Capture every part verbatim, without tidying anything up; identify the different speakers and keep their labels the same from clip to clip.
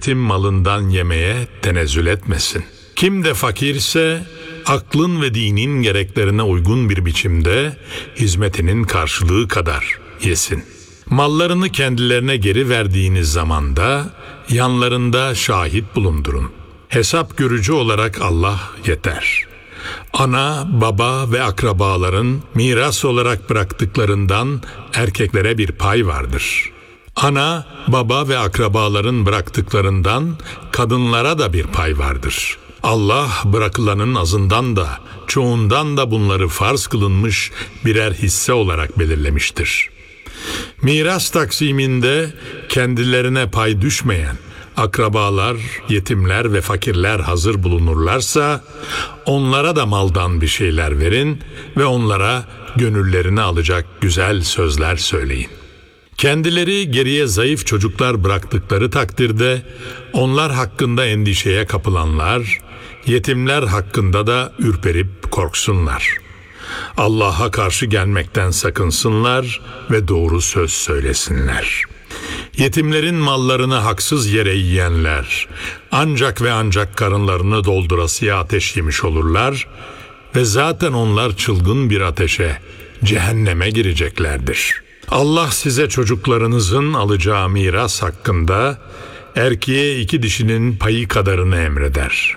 Speaker 1: yetim malından yemeye tenezzül etmesin. Kim de fakirse aklın ve dinin gereklerine uygun bir biçimde hizmetinin karşılığı kadar yesin. Mallarını kendilerine geri verdiğiniz zamanda yanlarında şahit bulundurun. Hesap görücü olarak Allah yeter. Ana, baba ve akrabaların miras olarak bıraktıklarından erkeklere bir pay vardır. Ana, baba ve akrabaların bıraktıklarından kadınlara da bir pay vardır. Allah bırakılanın azından da çoğundan da bunları farz kılınmış birer hisse olarak belirlemiştir. Miras taksiminde kendilerine pay düşmeyen akrabalar, yetimler ve fakirler hazır bulunurlarsa onlara da maldan bir şeyler verin ve onlara gönüllerini alacak güzel sözler söyleyin. Kendileri geriye zayıf çocuklar bıraktıkları takdirde onlar hakkında endişeye kapılanlar, yetimler hakkında da ürperip korksunlar. Allah'a karşı gelmekten sakınsınlar ve doğru söz söylesinler. Yetimlerin mallarını haksız yere yiyenler ancak ve ancak karınlarını doldurasıya ateş yemiş olurlar ve zaten onlar çılgın bir ateşe, cehenneme gireceklerdir. Allah size çocuklarınızın alacağı miras hakkında erkeğe iki dişinin payı kadarını emreder.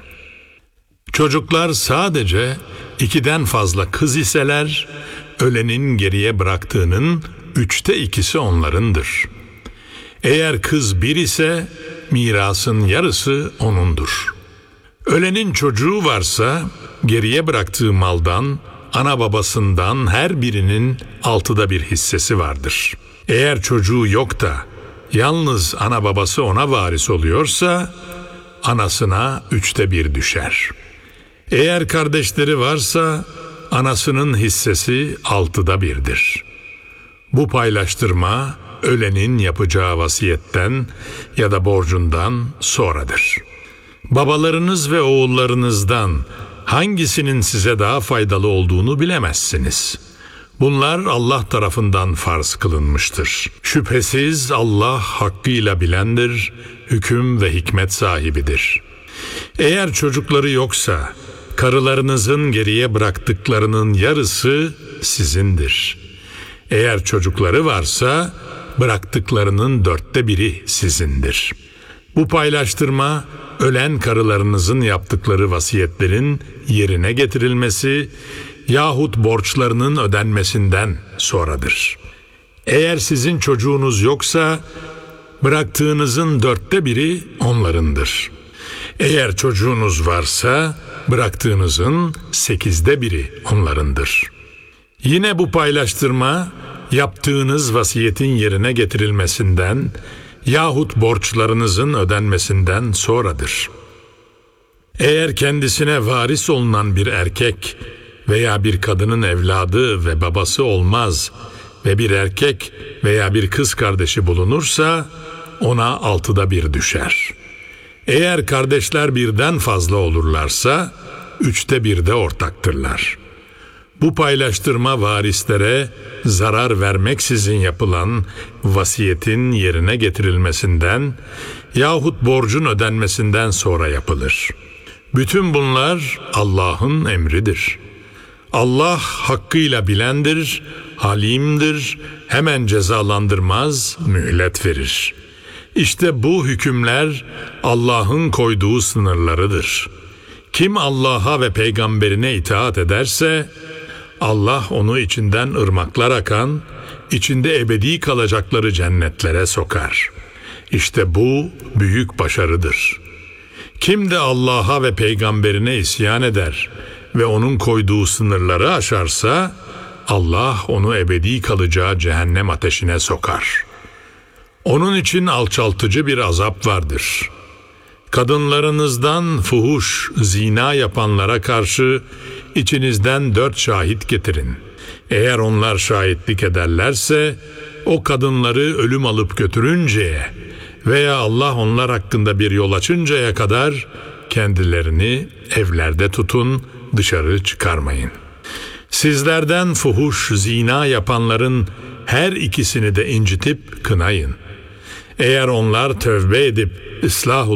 Speaker 1: Çocuklar sadece ikiden fazla kız iseler, ölenin geriye bıraktığının üçte ikisi onlarındır. Eğer kız bir ise mirasın yarısı onundur. Ölenin çocuğu varsa geriye bıraktığı maldan ana babasından her birinin altıda bir hissesi vardır. Eğer çocuğu yok da yalnız ana babası ona varis oluyorsa anasına üçte bir düşer. Eğer kardeşleri varsa anasının hissesi altıda birdir. Bu paylaştırma ölenin yapacağı vasiyetten ya da borcundan sonradır. Babalarınız ve oğullarınızdan hangisinin size daha faydalı olduğunu bilemezsiniz. Bunlar Allah tarafından farz kılınmıştır. Şüphesiz Allah hakkıyla bilendir, hüküm ve hikmet sahibidir. Eğer çocukları yoksa karılarınızın geriye bıraktıklarının yarısı sizindir. Eğer çocukları varsa bıraktıklarının dörtte biri sizindir. Bu paylaştırma ölen karılarınızın yaptıkları vasiyetlerin yerine getirilmesi yahut borçlarının ödenmesinden sonradır. Eğer sizin çocuğunuz yoksa bıraktığınızın dörtte biri onlarındır. Eğer çocuğunuz varsa bıraktığınızın sekizde biri onlarındır. Yine bu paylaştırma yaptığınız vasiyetin yerine getirilmesinden yahut borçlarınızın ödenmesinden sonradır. Eğer kendisine varis olunan bir erkek veya bir kadının evladı ve babası olmaz ve bir erkek veya bir kız kardeşi bulunursa ona altıda bir düşer. Eğer kardeşler birden fazla olurlarsa üçte birde ortaktırlar. Bu paylaştırma varislere zarar vermeksizin yapılan vasiyetin yerine getirilmesinden yahut borcun ödenmesinden sonra yapılır. Bütün bunlar Allah'ın emridir. Allah hakkıyla bilendir, halimdir, hemen cezalandırmaz, mühlet verir. İşte bu hükümler Allah'ın koyduğu sınırlarıdır. Kim Allah'a ve peygamberine itaat ederse Allah onu içinden ırmaklar akan, içinde ebedi kalacakları cennetlere sokar. İşte bu büyük başarıdır. Kim de Allah'a ve peygamberine isyan eder ve onun koyduğu sınırları aşarsa Allah onu ebedi kalacağı cehennem ateşine sokar. Onun için alçaltıcı bir azap vardır. Kadınlarınızdan fuhuş, zina yapanlara karşı içinizden dört şahit getirin. Eğer onlar şahitlik ederlerse o kadınları ölüm alıp götürünceye veya Allah onlar hakkında bir yol açıncaya kadar kendilerini evlerde tutun, dışarı çıkarmayın. Sizlerden fuhuş, zina yapanların her ikisini de incitip kınayın. Eğer onlar tövbe edip ıslah